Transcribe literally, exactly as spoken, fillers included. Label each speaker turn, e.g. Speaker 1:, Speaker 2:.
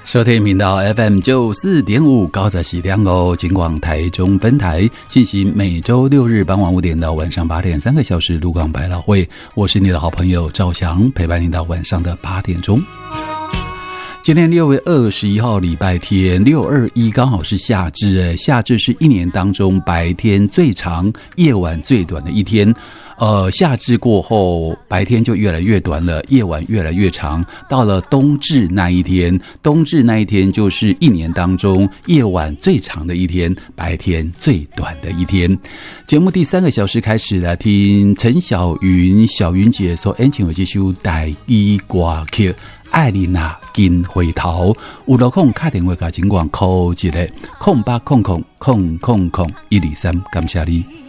Speaker 1: 收听频道 F M 九四点五高在西凉哦，金广台中分台进行每周六日傍晚五点到晚上八点三个小时陆港百老汇，我是你的好朋友赵翔，陪伴你到晚上的八点钟。今天六月二十一号礼拜天，六二一刚好是夏至诶，夏至是一年当中白天最长、夜晚最短的一天。呃，夏至过后，白天就越来越短了，夜晚越来越长。到了冬至那一天，冬至那一天就是一年当中夜晚最长的一天，白天最短的一天。节目第三个小时开始来听陈小云、小云姐所演唱的这首台语歌曲《爱你那金回头》。有落空打电话给警广 call 一个空八空空空空空一二三，感谢你。